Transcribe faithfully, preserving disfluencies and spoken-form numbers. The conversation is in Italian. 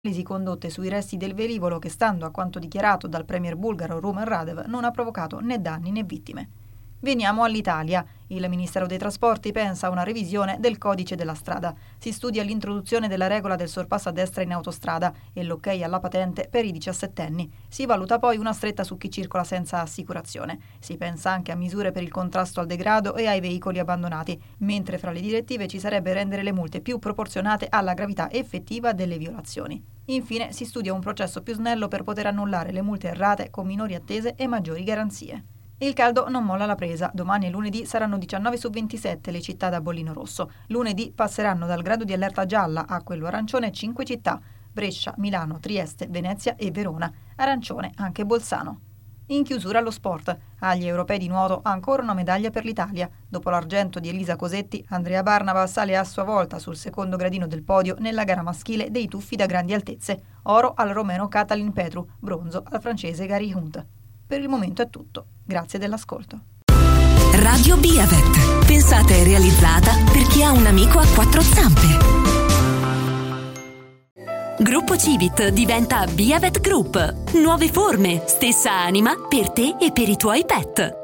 L'analisi condotte sui resti del velivolo che, stando a quanto dichiarato dal premier bulgaro Rumen Radev, non ha provocato né danni né vittime. Veniamo all'Italia. Il Ministero dei Trasporti pensa a una revisione del codice della strada. Si studia l'introduzione della regola del sorpasso a destra in autostrada e l'ok alla patente per i diciassettenni. Si valuta poi una stretta su chi circola senza assicurazione. Si pensa anche a misure per il contrasto al degrado e ai veicoli abbandonati, mentre fra le direttive ci sarebbe rendere le multe più proporzionate alla gravità effettiva delle violazioni. Infine si studia un processo più snello per poter annullare le multe errate con minori attese e maggiori garanzie. Il caldo non molla la presa. Domani e lunedì saranno diciannove su ventisette le città da bollino rosso. Lunedì passeranno dal grado di allerta gialla a quello arancione cinque città: Brescia, Milano, Trieste, Venezia e Verona. Arancione anche Bolzano. In chiusura allo sport. Agli europei di nuoto ancora una medaglia per l'Italia. Dopo l'argento di Elisa Cosetti, Andrea Barnaba sale a sua volta sul secondo gradino del podio nella gara maschile dei tuffi da grandi altezze. Oro al romeno Katalin Petru, bronzo al francese Gary Hunt. Per il momento è tutto. Grazie dell'ascolto. Radio Biavet. Pensata e realizzata per chi ha un amico a quattro zampe. Gruppo Civit diventa Biavet Group. Nuove forme, stessa anima per te e per i tuoi pet.